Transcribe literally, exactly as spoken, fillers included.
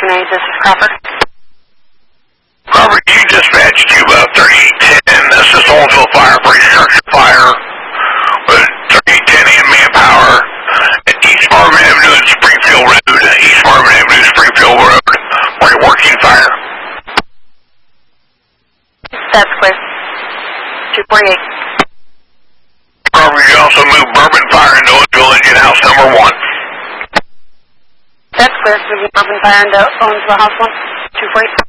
seven eight, this is Crawford. Crawford, you dispatched to uh, thirty-eight ten. This is Owensville Fire for a structure fire with thirty-eight ten and manpower at East Marvin Avenue and Springfield Road. East Marvin Avenue, Springfield Road. For a working fire. That's clear. two forty-eight. Crawford, you also moved Bourbon Fire into Owensville Engine House number one. That's clear. Moving Bourbon Fire into Owensville House one. two forty-eight.